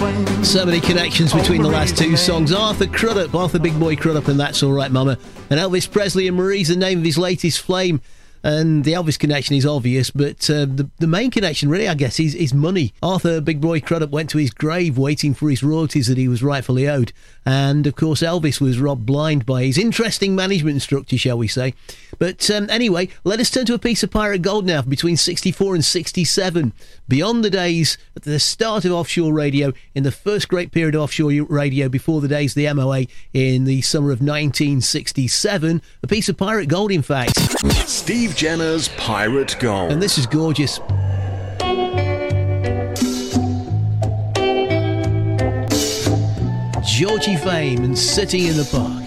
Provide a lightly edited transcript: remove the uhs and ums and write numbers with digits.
So many connections between the last two songs. Arthur Crudup, Arthur Big Boy Crudup and That's All Right Mama, and Elvis Presley and Marie's the name of his latest flame. And the Elvis connection is obvious, but the main connection, really, I guess, is money. Arthur Big Boy Crudup went to his grave waiting for his royalties that he was rightfully owed. And, of course, Elvis was robbed blind by his interesting management structure, shall we say. But anyway, let us turn to a piece of pirate gold now between 64 and 67. Beyond the days at the start of offshore radio, in the first great period of offshore radio before the days of the MOA in the summer of 1967. A piece of pirate gold, in fact. Steve Jenner's Pirate Gold. And this is gorgeous. Georgie Fame and Sitting in the Park.